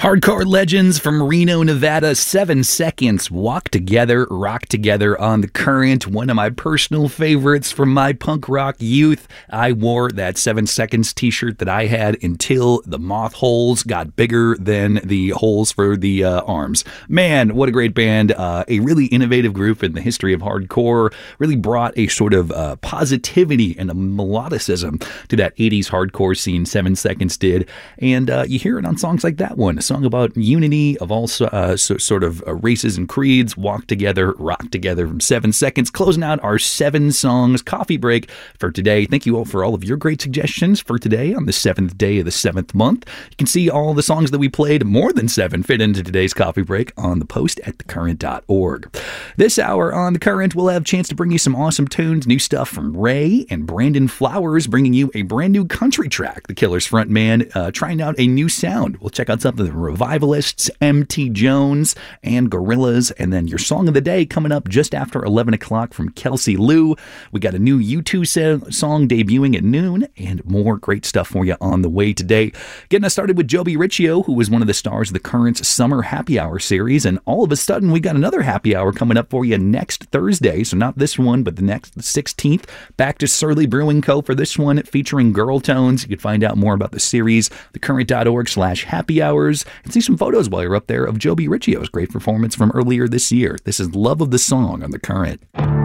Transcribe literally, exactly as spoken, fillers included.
Hardcore legends from Reno, Nevada, Seven Seconds, Walk Together, Rock Together on The Current. One of my personal favorites from my punk rock youth. I wore that Seven Seconds t-shirt that I had until the moth holes got bigger than the holes for the uh, arms. Man, what a great band. Uh, a really innovative group in the history of hardcore. Really brought a sort of uh, positivity and a melodicism to that eighties hardcore scene Seven Seconds did. And uh, you hear it on songs like that one. A song about unity of all uh, so, sort of uh, races and creeds. Walk Together, Rock Together from Seven Seconds. Closing out our seven songs coffee break for today. Thank you all for all of your great suggestions for today on the seventh day of the seventh month. You can see all the songs that we played, more than seven, fit into today's coffee break on the post at the current dot org. This hour on The Current, we'll have a chance to bring you some awesome tunes, new stuff from Ray and Brandon Flowers, bringing you a brand new country track. The Killers frontman uh, trying out a new sound. We'll check out something from Revivalists, M T Jones, and Gorillaz. And then your song of the day coming up just after eleven o'clock from Kelsey Lou. We got a new U two so- song debuting at noon, and more great stuff for you on the way today. Getting us started with Joby Riccio, who was one of the stars of the Current's Summer Happy Hour series. And all of a sudden, we got another happy hour coming up for you next Thursday. So not this one, but the next, the sixteenth. Back to Surly Brewing Co. for this one, featuring Girl Tones. You can find out more about the series, the current dot org slash happy hours, and see some photos while you're up there of Joby Riccio's great performance from earlier this year. This is Love of the Song on The Current.